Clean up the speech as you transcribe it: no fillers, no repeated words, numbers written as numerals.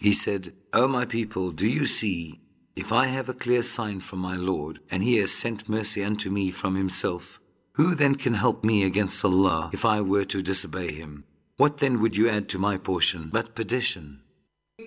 He said, O my people, do you see, if I have a clear sign from my Lord, and he has sent mercy unto me from himself, who then can help me against Allah if I were to disobey him? What then would you add to my portion but perdition?